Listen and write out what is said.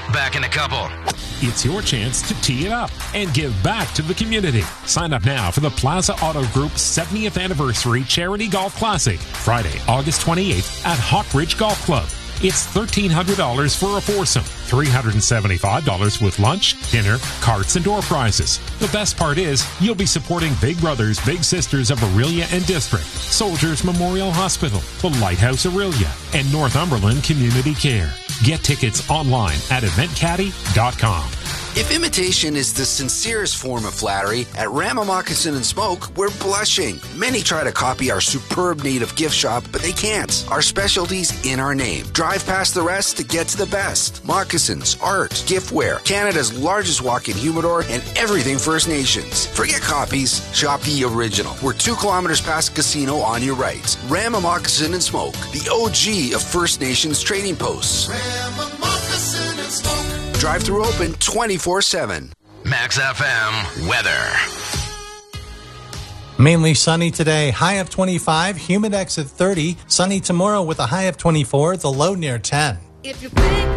Back in a couple. It's your chance to tee it up and give back to the community. Sign up now for the Plaza Auto Group 70th Anniversary Charity Golf Classic, Friday, August 28th at Hawk Ridge Golf Club. It's $1,300 for a foursome, $375 with lunch, dinner, carts, and door prizes. The best part is, you'll be supporting Big Brothers Big Sisters of Orillia and District, Soldiers Memorial Hospital, the Lighthouse Orillia, and Northumberland Community Care. Get tickets online at eventcaddy.com. If imitation is the sincerest form of flattery, at Rama Moccasin and Smoke, we're blushing. Many try to copy our superb native gift shop, but they can't. Our specialty's in our name. Drive past the rest to get to the best. Moccasins, art, giftware, Canada's largest walk-in humidor, and everything First Nations. Forget copies, shop the original. We're 2 kilometers past the casino on your right. Rama Moccasin and Smoke, the OG of First Nations trading posts. Rama Moccasin and Smoke. Drive-thru open 24/7. Max FM weather. Mainly sunny today, high of 25, humid at 30, sunny tomorrow with a high of 24, the low near 10. If you think